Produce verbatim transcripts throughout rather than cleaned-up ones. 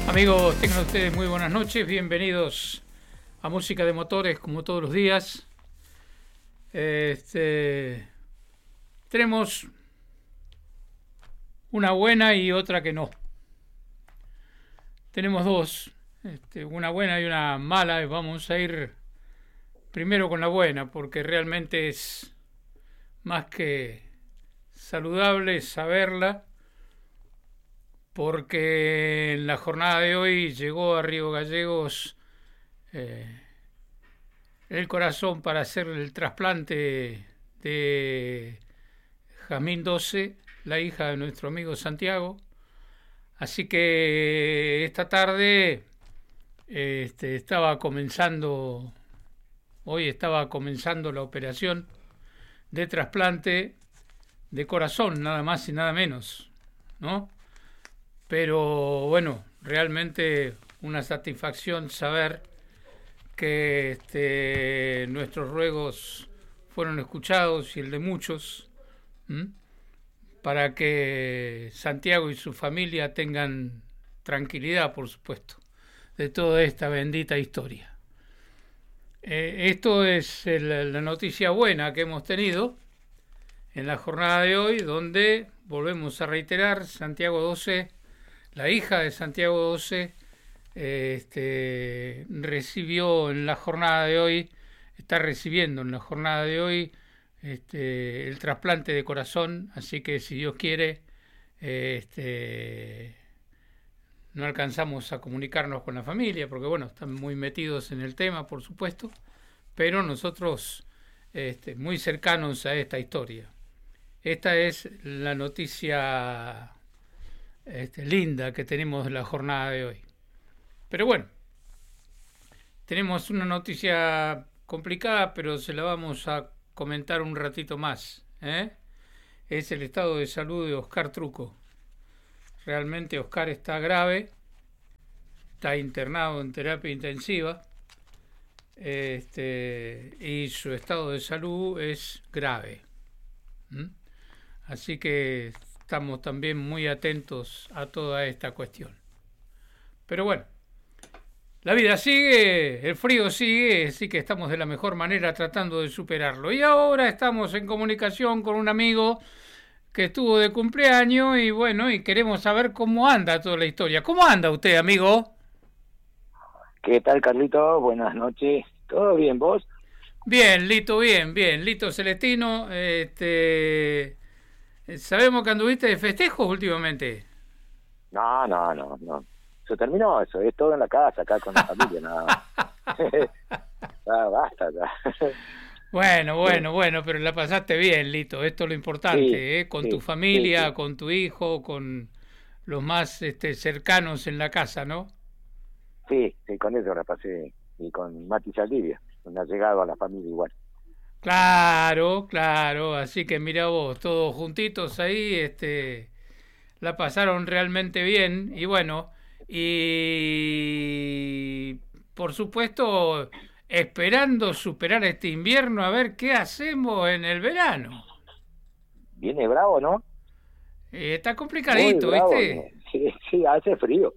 Amigos, tengan ustedes muy buenas noches, bienvenidos a Música de Motores como todos los días. Este, tenemos una buena y otra que no. Tenemos dos, este, una buena y una mala, y vamos a ir primero con la buena porque realmente es más que saludable saberla, porque en la jornada de hoy llegó a Río Gallegos eh, el corazón para hacer el trasplante de Jazmín doce, la hija de nuestro amigo Santiago. Así que esta tarde este, estaba comenzando, hoy estaba comenzando la operación de trasplante de corazón, nada más y nada menos, ¿no? Pero bueno, realmente una satisfacción saber que este, nuestros ruegos fueron escuchados y el de muchos, ¿m? para que Santiago y su familia tengan tranquilidad, por supuesto, de toda esta bendita historia. Eh, esto es el, la noticia buena que hemos tenido en la jornada de hoy, donde, volvemos a reiterar, Santiago doce, la hija de Santiago doce, eh, este, recibió en la jornada de hoy, está recibiendo en la jornada de hoy este, el trasplante de corazón, así que si Dios quiere, eh, este, no alcanzamos a comunicarnos con la familia, porque bueno, están muy metidos en el tema, por supuesto, pero nosotros este, muy cercanos a esta historia. Esta es la noticia Este, linda que tenemos de la jornada de hoy. Pero bueno, tenemos una noticia complicada, pero se la vamos a comentar un ratito más, ¿eh? Es el estado de salud de Oscar Truco. Realmente Oscar está grave, está internado en terapia intensiva, este, y su estado de salud es grave. ¿Mm? Así que estamos también muy atentos a toda esta cuestión. Pero bueno, la vida sigue, el frío sigue, así que estamos de la mejor manera tratando de superarlo. Y ahora estamos en comunicación con un amigo que estuvo de cumpleaños y bueno, y queremos saber cómo anda toda la historia. ¿Cómo anda usted, amigo? ¿Qué tal, Carlito? Buenas noches. ¿Todo bien, vos? Bien, Lito, bien, bien. Lito Celestino, este... sabemos que anduviste de festejos últimamente. No, no, no, no. Se terminó eso, es todo en la casa, acá con la familia, nada más. Ya, basta, ya. Bueno, bueno, bueno, pero la pasaste bien, Lito, esto es lo importante, Sí, ¿eh? Con sí, tu familia, sí, sí. con tu hijo, con los más este, cercanos en la casa, ¿no? Sí, sí, con eso la pasé. Y con Mati Saldivia, donde ha llegado a la familia igual. Claro, claro, así que mira vos, todos juntitos ahí, este, la pasaron realmente bien y bueno, y por supuesto esperando superar este invierno a ver qué hacemos en el verano. Viene bravo, ¿no? Eh, está Muy complicadito, bravo. ¿viste? Sí, sí, hace frío.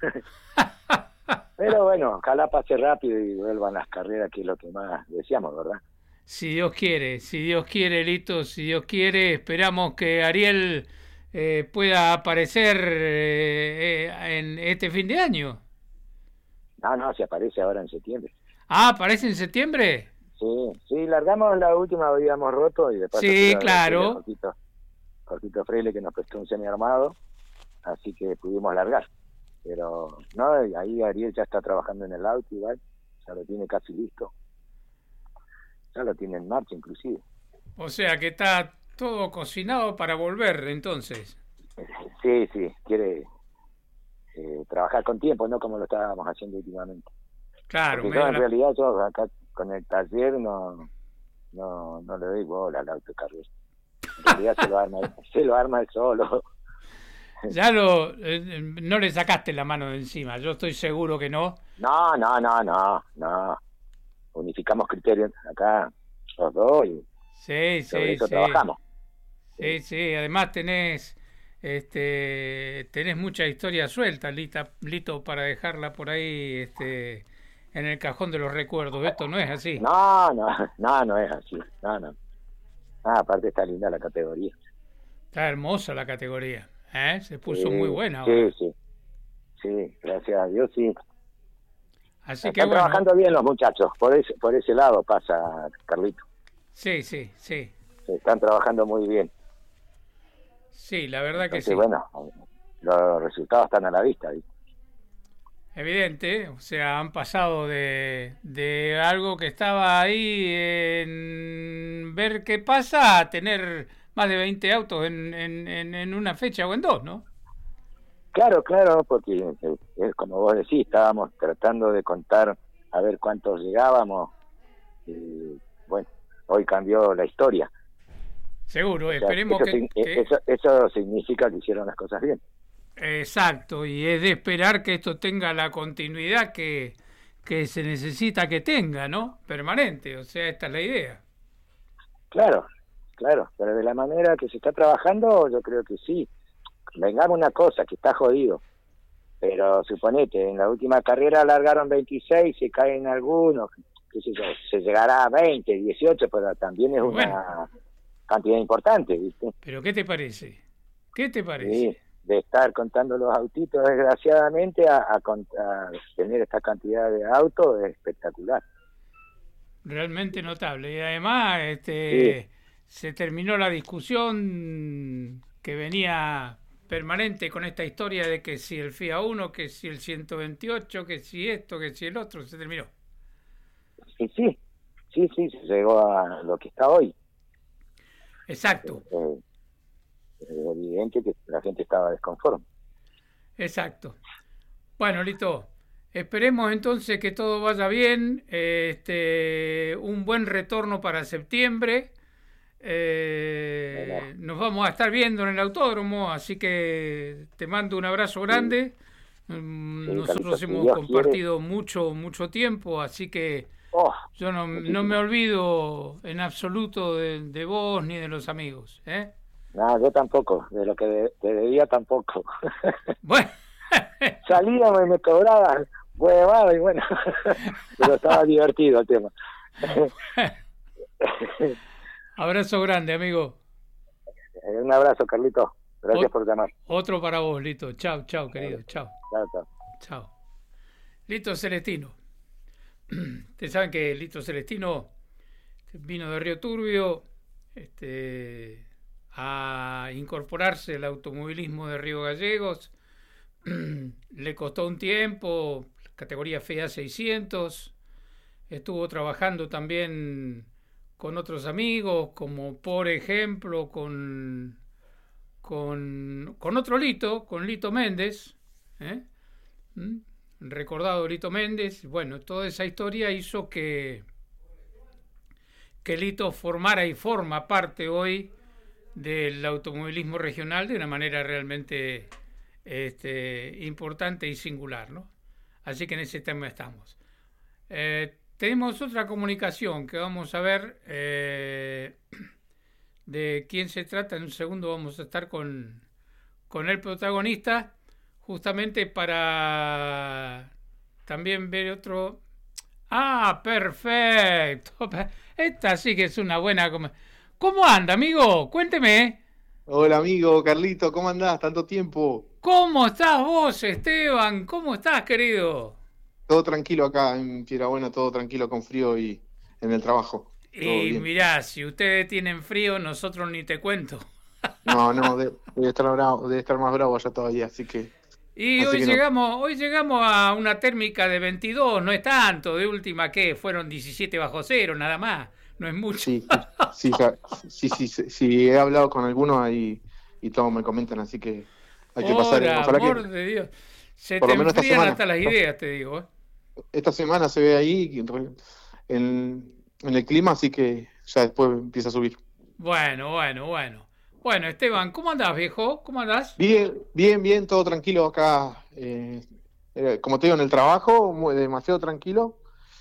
Pero bueno, ojalá pase rápido y vuelvan las carreras, que es lo que más deseamos, ¿verdad? Si Dios quiere, si Dios quiere, Lito, si Dios quiere, esperamos que Ariel eh, pueda aparecer eh, eh, en este fin de año. No, no, se aparece ahora en septiembre. Ah, ¿aparece en septiembre? Sí, sí, largamos la última, habíamos roto y de paso Sí, quiero agradecerle a claro. Jorgito, Jorgito Freile que nos prestó un semi armado, así que pudimos largar. Pero no, ahí Ariel ya está trabajando en el auto igual, ya lo tiene casi listo, ya lo tiene en marcha inclusive. O sea que está todo cocinado para volver entonces. Sí, sí, quiere eh, trabajar con tiempo, no como lo estábamos haciendo últimamente. Claro, Porque me yo da en la... realidad yo acá con el taller no no no le doy bola al auto Carlos. En realidad se lo arma, se lo arma él solo. Ya lo... eh, no le sacaste la mano de encima, yo estoy seguro que no. No, no, no, no, no. Unificamos criterios acá los dos y Sí, sobre sí, eso sí. trabajamos. Sí, sí, además tenés este, tenés mucha historia suelta, Lita, Lito, para dejarla por ahí este, en el cajón de los recuerdos. Esto no es así. No, no, no, no es así. No, no. Ah, aparte está linda la categoría. Está hermosa la categoría, ¿eh? Se puso Sí, muy buena ahora. sí, sí. Sí, gracias a Dios, sí. Así Están que bueno. trabajando bien los muchachos, por ese, por ese lado pasa, Carlito. Sí, sí, sí. Se están trabajando muy bien. Sí, la verdad Entonces, que sí. bueno, los resultados están a la vista, ¿viste? Evidente, o sea, han pasado de, de algo que estaba ahí en ver qué pasa a tener más de veinte autos en, en, en, en una fecha o en dos, ¿no? Claro, claro, porque eh, eh, como vos decís, estábamos tratando de contar a ver cuántos llegábamos y bueno, hoy cambió la historia. Seguro, O sea, esperemos eso, que, que... Eso, eso significa que hicieron las cosas bien. Exacto, y es de esperar que esto tenga la continuidad que, que se necesita que tenga, ¿no? Permanente, o sea, esta es la idea. Claro, claro, pero de la manera que se está trabajando, yo creo que sí. Vengamos una cosa, que está jodido, pero suponete, en la última carrera largaron veintiséis, se caen algunos, qué sé yo, se llegará a veinte, dieciocho, pero también es una bueno. cantidad importante, ¿viste? ¿Pero qué te parece? ¿Qué te parece? Sí, de estar contando los autitos, desgraciadamente, a, a, a tener esta cantidad de autos es espectacular. Realmente notable. Y además, este, sí. se terminó la discusión que venía permanente con esta historia de que si el FIA uno, que si el ciento veintiocho, que si esto, que si el otro, se terminó. Sí, sí, sí, sí, se llegó a lo que está hoy. Exacto. Eh, es evidente que la gente estaba desconforme. Exacto. Bueno, Lito, esperemos entonces que todo vaya bien, este, un buen retorno para septiembre. Eh, bueno. Nos vamos a estar viendo en el autódromo, así que te mando un abrazo grande. Sí. Nosotros sí, hemos si compartido quiere. mucho, mucho tiempo, así que oh, yo no, no me olvido en absoluto de, de vos ni de los amigos, ¿eh? No, yo tampoco, de lo que de, te debía tampoco. Bueno. Salíamos y me cobraban huevada y bueno, pero estaba divertido el tema. Abrazo grande, amigo. Un abrazo, Carlito. Gracias Ot- por llamar. Otro para vos, Lito. Chao, chao, querido. Chao. Chao, chao. Chao. Lito Celestino. Ustedes saben que Lito Celestino vino de Río Turbio este, a incorporarse al automovilismo de Río Gallegos. Le costó un tiempo, categoría F I A seiscientos. Estuvo trabajando también con otros amigos, como por ejemplo con, con, con otro Lito, con Lito Méndez, ¿eh? ¿Mm? Recordado Lito Méndez. Bueno, toda esa historia hizo que, que Lito formara y forma parte hoy del automovilismo regional de una manera realmente este, importante y singular, ¿no? Así que en ese tema estamos. Eh, Tenemos otra comunicación que vamos a ver eh, de quién se trata. En un segundo vamos a estar con, con el protagonista, justamente para también ver otro... Ah, perfecto. Esta sí que es una buena... ¿Cómo anda, amigo? Cuénteme. Hola, amigo Carlito, ¿cómo andás? Tanto tiempo. ¿Cómo estás vos, Esteban? ¿Cómo estás, querido? Todo tranquilo acá en Piedrabuena, todo tranquilo con frío y en el trabajo. Y mirá, si ustedes tienen frío, nosotros ni te cuento. No, no, debe, debe, estar bravo, debe estar más bravo allá todavía, así que... Y así hoy que llegamos no. hoy llegamos a una térmica de veintidós, no es tanto, de última que fueron diecisiete bajo cero, nada más, no es mucho. Sí, sí, sí, sí, sí, sí, he hablado con algunos ahí y todos me comentan, así que hay que pasar... Por ojalá amor que, de Dios, se por te lo menos esta enfrían semana, hasta las ideas, te digo, ¿eh? Esta semana se ve ahí en, en el clima, así que ya después empieza a subir. Bueno, bueno, bueno. Bueno, Esteban, ¿cómo andás, viejo? ¿Cómo andás? Bien, bien, bien, todo tranquilo acá. Eh, eh, como te digo, en el trabajo, muy, demasiado tranquilo.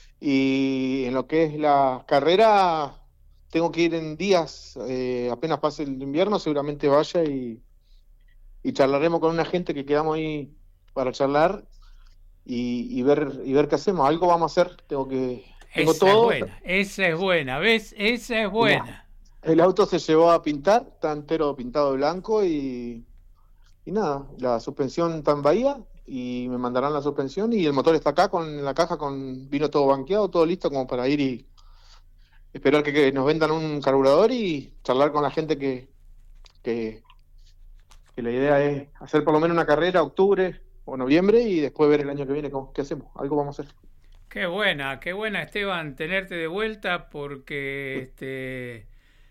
Y en lo que es la carrera, tengo que ir en días, eh, apenas pase el invierno, seguramente vaya y, y charlaremos con una gente que quedamos ahí para charlar y, y ver y ver qué hacemos. Algo vamos a hacer. Tengo que tengo Esa todo. es buena, esa es buena, ¿ves? Esa es Mira, buena. el auto se llevó a pintar, está entero pintado de blanco y, y nada, la suspensión está en Bahía y me mandarán la suspensión y el motor está acá con la caja, con vino todo banqueado, todo listo como para ir y esperar que, que nos vendan un carburador y charlar con la gente que, que, que la idea es hacer por lo menos una carrera octubre o noviembre y después ver el año que viene cómo, qué hacemos, algo vamos a hacer. Qué buena, qué buena, Esteban, tenerte de vuelta porque este,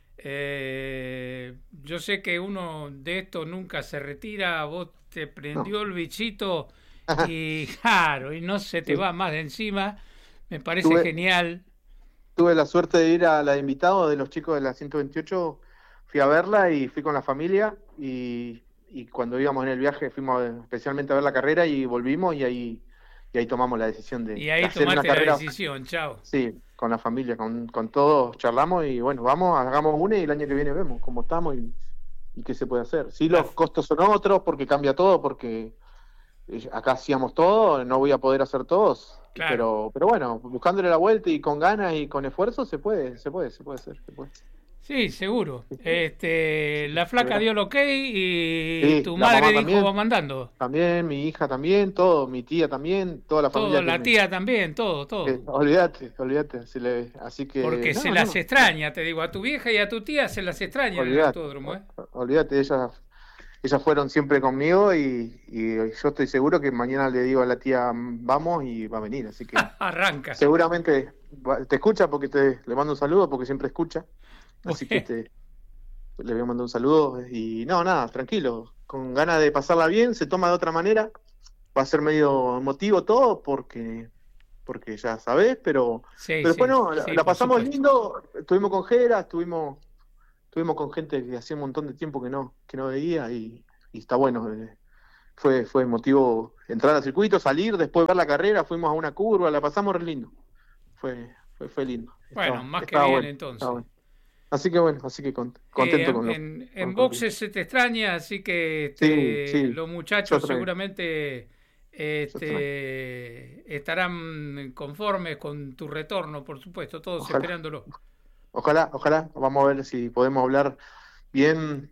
eh, yo sé que uno de estos nunca se retira, vos te prendió No. el bichito y claro, y no se te Sí. va más de encima, me parece Tuve, genial. tuve la suerte de ir a la de invitado de los chicos de la ciento veintiocho, fui a verla y fui con la familia y, y cuando íbamos en el viaje fuimos especialmente a ver la carrera y volvimos y ahí, y ahí tomamos la decisión de, Y de ahí hacer una tomaste la carrera, decisión, chao. sí, con la familia, con, con todos charlamos y bueno, vamos, hagamos una y el año que viene vemos cómo estamos y, y qué se puede hacer. Sí, La, los costos son otros porque cambia todo, porque eh, acá hacíamos todo, no voy a poder hacer todos, claro. pero pero bueno, buscándole la vuelta y con ganas y con esfuerzo se puede, se puede, se puede hacer, se puede. Sí, seguro. Este, la Se flaca verá. dio el ok y Sí, tu la madre mamá dijo también, va mandando. también, mi hija también, todo, mi tía también, toda la Todo, familia que la me... tía también, todo, que- todo. olvídate, olvídate, así, le- así que, Porque se no, las no, extraña, te digo, a tu vieja y a tu tía se las extraña en el olvídate, autódromo, ¿eh? olvídate, ellas, ellas fueron siempre conmigo y, y yo estoy seguro que mañana le digo a la tía vamos y va a venir, así que Arranca. seguramente va- te escucha porque te le mando un saludo porque siempre escucha, así que Bueno, te, le voy a mandar un saludo y no, nada, tranquilo, con ganas de pasarla bien, se toma de otra manera, va a ser medio emotivo todo porque porque ya sabés, pero, sí, pero después sí, no, la, sí, la por pasamos supuesto. lindo, estuvimos con Jera, estuvimos, estuvimos con gente que hacía un montón de tiempo que no, que no veía y, y está bueno, eh, fue, fue emotivo entrar al circuito, salir, después ver la carrera, fuimos a una curva, la pasamos re lindo, fue, fue, fue lindo, Bueno, estaba, más que estaba bien bueno, estaba entonces. bueno. Así que bueno, así que con- Eh, contento con lo en, con, en con- boxes se te extraña, así que Sí, este, sí, los yo muchachos extraño, seguramente yo extraño. este, estarán conformes con tu retorno, por supuesto, todos Ojalá, esperándolo. ojalá, ojalá, vamos a ver si podemos hablar bien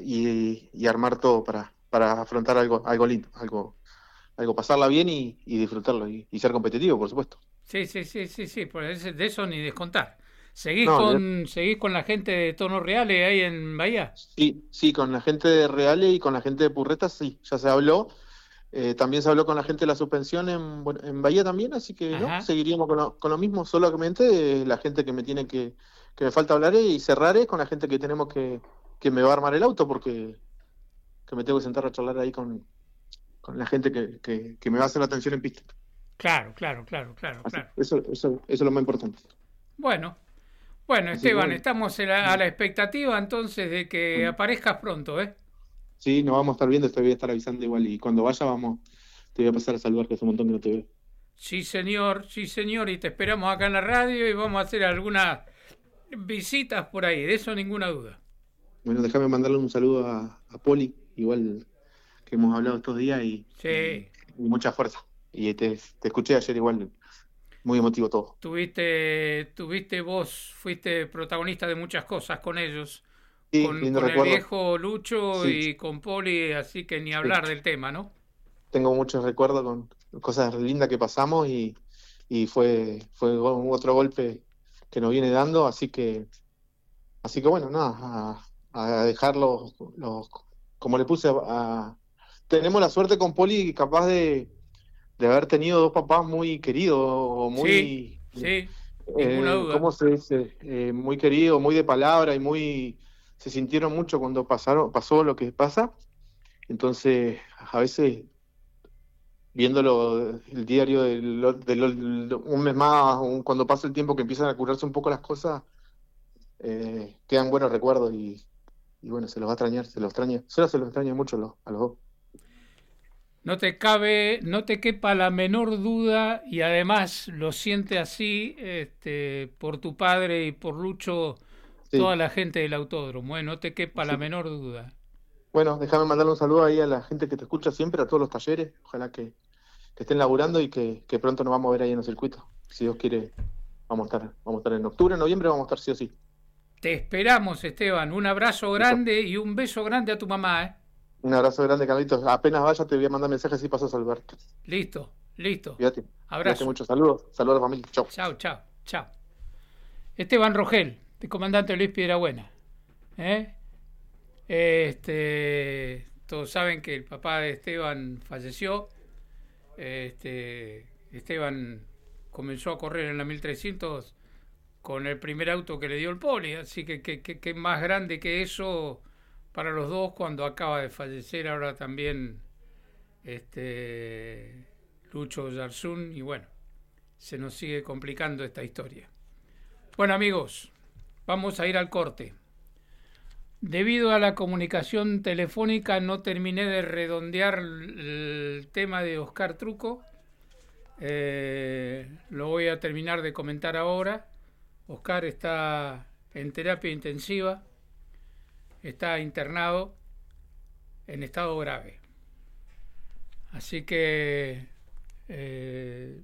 y, y armar todo para, para afrontar algo, algo lindo, algo, algo pasarla bien y, y disfrutarlo y, y ser competitivo, por supuesto. Sí, sí, sí, sí, sí, pues de eso ni descontar. ¿Seguís No, olvidate. con, seguís con la gente de Tonos Reales ahí en Bahía? Sí, sí, con la gente de Reale y con la gente de Purreta, sí, ya se habló. Eh, también se habló con la gente de la suspensión en, bueno, en Bahía también, así que no, Ajá. seguiríamos con lo, con lo mismo, solamente eh, la gente que me tiene que, que me falta hablar y cerrar es con la gente que tenemos que, que me va a armar el auto, porque que me tengo que sentar a charlar ahí con, con la gente que, que, que me va a hacer la atención en pista. Claro, claro, claro, claro, Así, claro. eso, eso, eso es lo más importante. Bueno, bueno, Así que Esteban, bueno, estamos a la, a la expectativa entonces de que bueno, aparezcas pronto, ¿eh? sí, nos vamos a estar viendo, te voy a estar avisando igual y cuando vaya vamos, te voy a pasar a saludar, que hace un montón que no te veo. Sí, señor, sí, señor, y te esperamos acá en la radio y vamos a hacer algunas visitas por ahí, de eso ninguna duda. Bueno, déjame mandarle un saludo a, a Poli, igual que hemos hablado estos días y, Sí, y, y mucha fuerza. Y te, te escuché ayer igual, muy emotivo todo. tuviste, tuviste vos, fuiste protagonista de muchas cosas con ellos, Sí, con, lindo con el recuerdo. viejo Lucho Sí, y con Poli, así que ni sí. hablar del tema, ¿no? Tengo muchos recuerdos con cosas lindas que pasamos y, y fue, fue otro golpe que nos viene dando, así que, así que bueno, nada, a, a dejar los, los- como le puse, a, a- tenemos la suerte con Poli capaz de, de haber tenido dos papás muy queridos, o Sí, muy, sí, ninguna eh, duda. ¿cómo se dice? Eh, muy queridos, muy de palabra y muy, se sintieron mucho cuando pasaron, pasó lo que pasa, entonces a veces viéndolo el diario del, del- un mes más, un- cuando pasa el tiempo que empiezan a curarse un poco las cosas, eh, quedan buenos recuerdos y, y bueno, se los va a extrañar, se los extraña, solo se los extraña mucho a los, a los dos. No te cabe, no te quepa la menor duda y además lo siente así, este, por tu padre y por Lucho, Sí, toda la gente del autódromo, ¿eh? No te quepa la sí, menor duda. Bueno, déjame mandarle un saludo ahí a la gente que te escucha siempre, a todos los talleres. Ojalá que, que estén laburando y que, que pronto nos vamos a ver ahí en el circuito. Si Dios quiere, vamos a estar, vamos a estar en octubre, en noviembre, vamos a estar sí o sí. Te esperamos, Esteban. Un abrazo grande y un beso grande a tu mamá, ¿eh? Un abrazo grande, Carlitos. Apenas vaya te voy a mandar mensajes si paso a saludarte. Listo, listo. Cuídate. Abrazo. Cuídate mucho. Saludos. Saludos a la familia. Chau. Chao, chao, chao. Esteban Rogel, de comandante Luis Piedrabuena. ¿Eh? Este, todos saben que el papá de Esteban falleció. Este, Esteban comenzó a correr en la mil trescientos con el primer auto que le dio el Poli, así que que, que, que más grande que eso para los dos cuando acaba de fallecer ahora también este Lucho Yarzún, y bueno, se nos sigue complicando esta historia. Bueno, amigos, vamos a ir al corte. Debido a la comunicación telefónica no terminé de redondear el tema de Oscar Trucco. Eh, lo voy a terminar de comentar ahora. Oscar está en terapia intensiva, está internado en estado grave. Así que eh,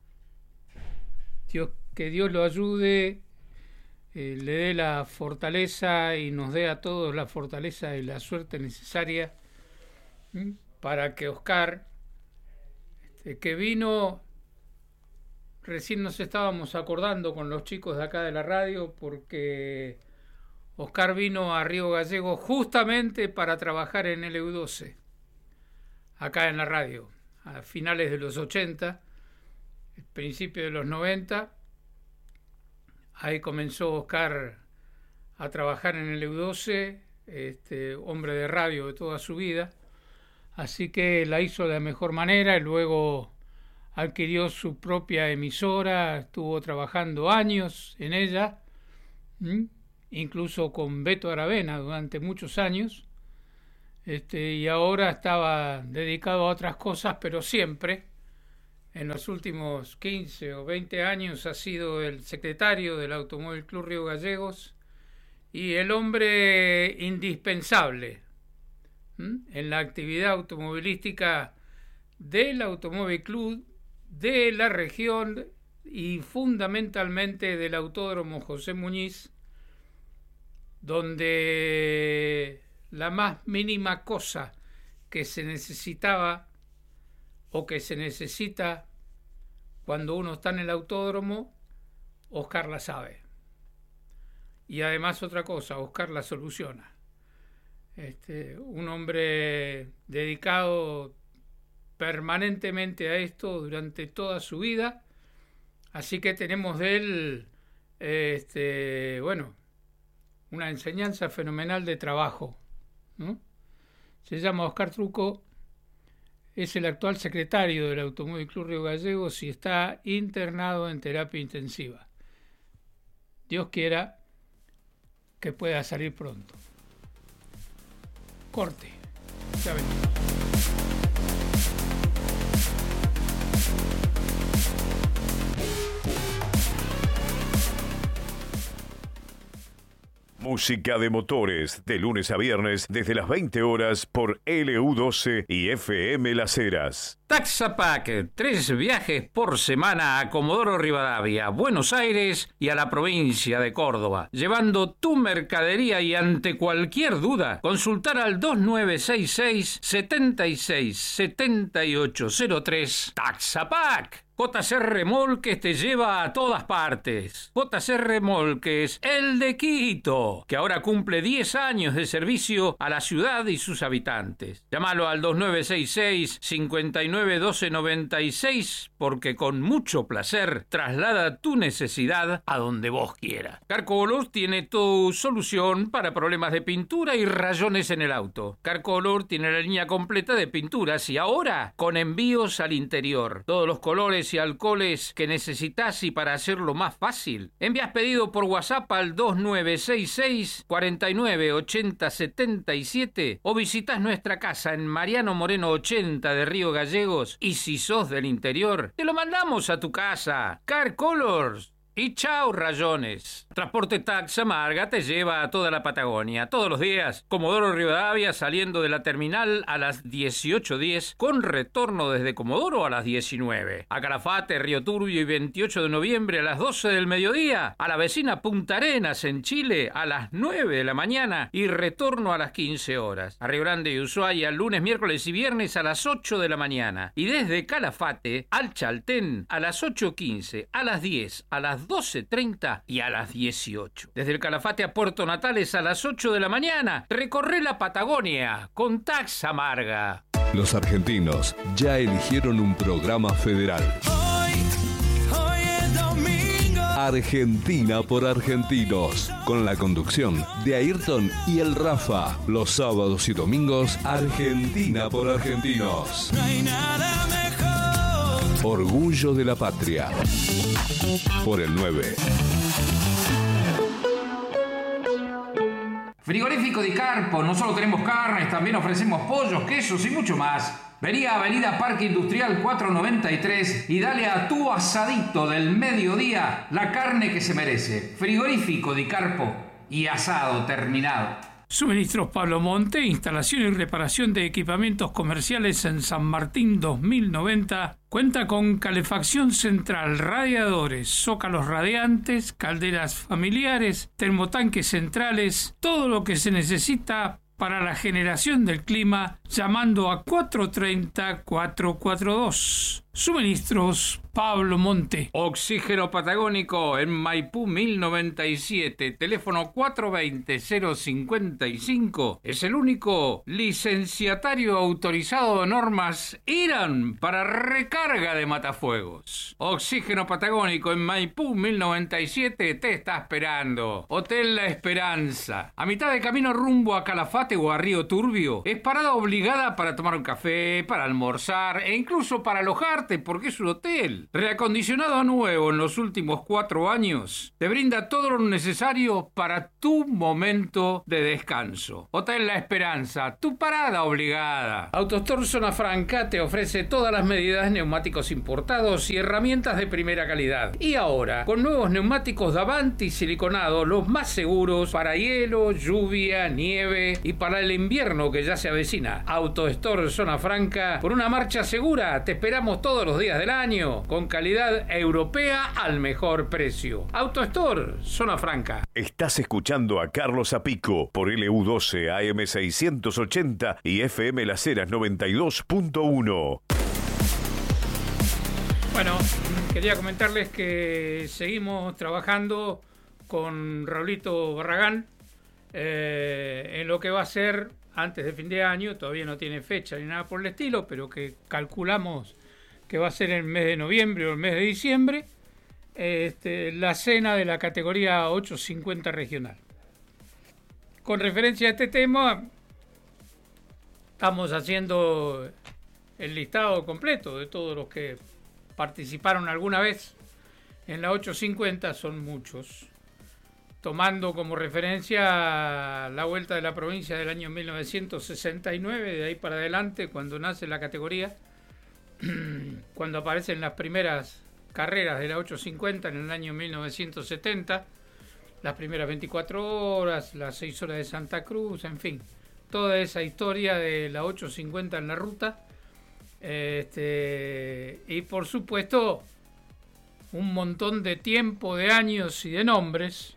Dios, que Dios lo ayude, eh, le dé la fortaleza y nos dé a todos la fortaleza y la suerte necesaria, ¿m? Para que Oscar, este, que vino, recién nos estábamos acordando con los chicos de acá de la radio, porque Oscar vino a Río Gallegos justamente para trabajar en el E U doce, acá en la radio, a finales de los ochenta, principios de los noventa. Ahí comenzó Oscar a trabajar en el E U doce, este, hombre de radio de toda su vida, así que la hizo de la mejor manera y luego adquirió su propia emisora, estuvo trabajando años en ella, ¿m? Incluso con Beto Aravena durante muchos años, este, y ahora estaba dedicado a otras cosas, pero siempre, en los últimos quince o veinte años, ha sido el secretario del Automóvil Club Río Gallegos y el hombre indispensable, ¿m? En la actividad automovilística del Automóvil Club, de la región y fundamentalmente del Autódromo José Muñiz, donde la más mínima cosa que se necesitaba o que se necesita cuando uno está en el autódromo, Oscar la sabe. Y además otra cosa, Oscar la soluciona. Este, un hombre dedicado permanentemente a esto durante toda su vida, así que tenemos de él, este, bueno, una enseñanza fenomenal de trabajo, ¿no? Se llama Oscar Trucco, es el actual secretario del Automóvil Club Río Gallegos y está internado en terapia intensiva. Dios quiera que pueda salir pronto. Corte, ya venimos. Música de motores, de lunes a viernes, desde las veinte horas por L U doce y F M Las Heras. Taxapac, tres viajes por semana a Comodoro Rivadavia, Buenos Aires y a la provincia de Córdoba. Llevando tu mercadería y ante cualquier duda, consultar al dos nueve seis seis, siete seis siete ocho cero tres. Taxapac. J C Remolques te lleva a todas partes. J C Remolques, el de Quito, que ahora cumple diez años de servicio a la ciudad y sus habitantes. Llámalo al dos nueve seis seis, cinco nueve uno dos nueve seis, porque con mucho placer traslada tu necesidad a donde vos quieras. Carcolor tiene tu solución para problemas de pintura y rayones en el auto. Carcolor tiene la línea completa de pinturas y ahora con envíos al interior. Todos los colores y alcoholes que necesitas, y para hacerlo más fácil, envías pedido por WhatsApp al dos nueve seis seis, cuatro nueve ocho cero siete siete o visitas nuestra casa en Mariano Moreno ochenta de Río Gallegos, y si sos del interior, te lo mandamos a tu casa. Car Colors Y chau rayones. Transporte Tax Amarga te lleva a toda la Patagonia, todos los días. Comodoro Rivadavia saliendo de la terminal a las dieciocho diez, con retorno desde Comodoro a las diecinueve. A Calafate, Río Turbio y veintiocho de noviembre a las doce del mediodía. A la vecina Punta Arenas en Chile a las nueve de la mañana y retorno a las quince horas. A Río Grande y Ushuaia lunes, miércoles y viernes a las ocho de la mañana. Y desde Calafate al Chaltén a las ocho quince, a las diez, a las doce treinta y a las dieciocho. Desde el Calafate a Puerto Natales a las ocho de la mañana. Recorre la Patagonia con Tax Amarga. Los argentinos ya eligieron un programa federal. Hoy, hoy es domingo. Argentina por argentinos, con la conducción de Ayrton y el Rafa. Los sábados y domingos, Argentina por argentinos. No hay nada mejor. Orgullo de la patria. Por el nueve. Frigorífico Di Carpo, no solo tenemos carnes, también ofrecemos pollos, quesos y mucho más. Vení a Avenida Parque Industrial cuatrocientos noventa y tres y dale a tu asadito del mediodía la carne que se merece. Frigorífico Di Carpo y asado terminado. Suministros Pablo Monte, instalación y reparación de equipamientos comerciales en San Martín dos mil noventa. Cuenta con calefacción central, radiadores, zócalos radiantes, calderas familiares, termotanques centrales, todo lo que se necesita para la generación del clima, llamando a cuatro treinta, cuatrocientos cuarenta y dos. Suministros Pablo Monte. Oxígeno Patagónico en Maipú mil noventa y siete, teléfono cuatro veinte, cero cincuenta y cinco. Es el único licenciatario autorizado de normas I R A N para recarga de matafuegos. Oxígeno Patagónico en Maipú mil noventa y siete te está esperando. Hotel La Esperanza, a mitad de camino rumbo a Calafate o a Río Turbio. Es parada obligada para tomar un café, para almorzar e incluso para alojarte, porque es un hotel. Reacondicionado a nuevo en los últimos cuatro años, te brinda todo lo necesario para tu momento de descanso. Hotel La Esperanza, tu parada obligada. AutoStore Zona Franca te ofrece todas las medidas, neumáticos importados y herramientas de primera calidad. Y ahora, con nuevos neumáticos Davanti siliconados, los más seguros para hielo, lluvia, nieve y para el invierno que ya se avecina. AutoStore Zona Franca, por una marcha segura, te esperamos todos los días del año, con calidad europea al mejor precio. AutoStore Zona Franca. Estás escuchando a Carlos Apico por L U doce A M seiscientos ochenta y F M Las Heras noventa y dos punto uno. Bueno, quería comentarles que seguimos trabajando con Raulito Barragán eh, en lo que va a ser antes de fin de año. Todavía no tiene fecha ni nada por el estilo, pero que calculamos que va a ser el mes de noviembre o el mes de diciembre, este, la cena de la categoría ochocientos cincuenta regional. Con referencia a este tema, estamos haciendo el listado completo de todos los que participaron alguna vez en la ochocientos cincuenta, son muchos, tomando como referencia la vuelta de la provincia del año mil novecientos sesenta y nueve, de ahí para adelante, cuando nace la categoría, cuando aparecen las primeras carreras de la ochocientos cincuenta en el año mil novecientos setenta, las primeras veinticuatro horas, las seis horas de Santa Cruz, en fin, toda esa historia de la ochocientos cincuenta en la ruta, este, y por supuesto un montón de tiempo, de años y de nombres.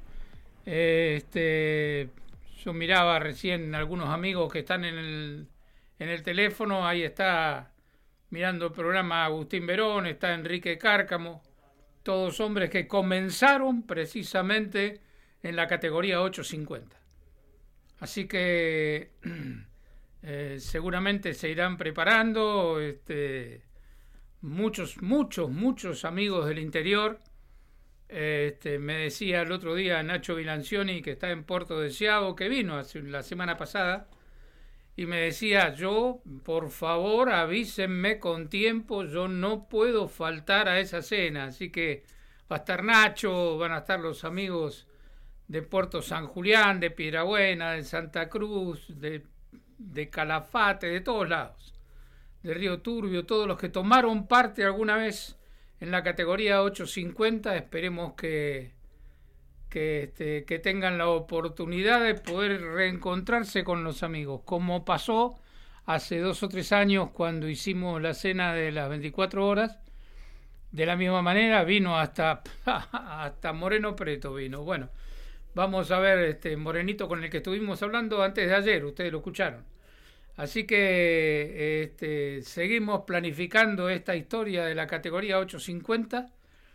Este, yo miraba recién algunos amigos que están en el, en el teléfono, ahí está mirando el programa Agustín Verón, está Enrique Cárcamo, todos hombres que comenzaron precisamente en la categoría ochocientos cincuenta. Así que eh, seguramente se irán preparando, este, muchos, muchos, muchos amigos del interior. Este, me decía el otro día Nacho Vilancioni, que está en Puerto Deseado, que vino hace, la semana pasada, y me decía, yo, por favor, avísenme con tiempo, yo no puedo faltar a esa cena. Así que va a estar Nacho, van a estar los amigos de Puerto San Julián, de Piedrabuena, de Santa Cruz, de, de Calafate, de todos lados, de Río Turbio, todos los que tomaron parte alguna vez en la categoría ochocientos cincuenta. Esperemos que, que, este, que tengan la oportunidad de poder reencontrarse con los amigos, como pasó hace dos o tres años cuando hicimos la cena de las veinticuatro horas. De la misma manera vino hasta, hasta Moreno Preto vino. Bueno, vamos a ver este Morenito con el que estuvimos hablando antes de ayer, ustedes lo escucharon. Así que este, seguimos planificando esta historia de la categoría ochocientos cincuenta.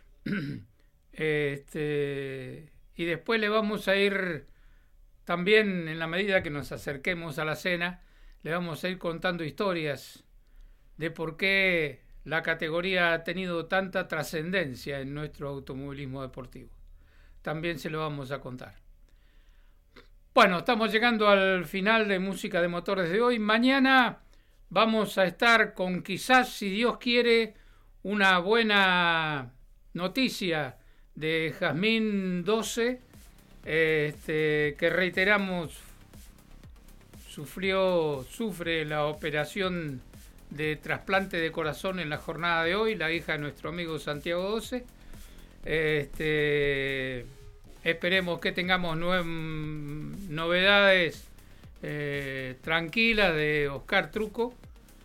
este, y después le vamos a ir también, en la medida que nos acerquemos a la cena, le vamos a ir contando historias de por qué la categoría ha tenido tanta trascendencia en nuestro automovilismo deportivo. También se lo vamos a contar. Bueno, estamos llegando al final de Música de Motores de hoy. Mañana vamos a estar con, quizás, si Dios quiere, una buena noticia de Jazmín doce, este, que reiteramos, sufrió, sufre la operación de trasplante de corazón en la jornada de hoy, la hija de nuestro amigo Santiago doce. Este, esperemos que tengamos nue- novedades eh, tranquilas de Oscar Truco.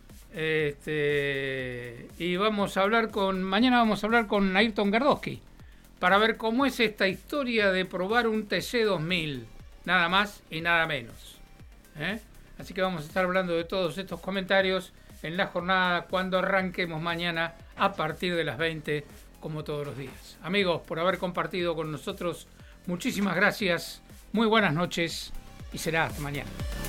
Este, y vamos a hablar con, mañana vamos a hablar con Ayrton Gardowski para ver cómo es esta historia de probar un T C dos mil, nada más y nada menos. ¿Eh? Así que vamos a estar hablando de todos estos comentarios en la jornada cuando arranquemos mañana a partir de las veinte, como todos los días. Amigos, por haber compartido con nosotros, muchísimas gracias, muy buenas noches y será hasta mañana.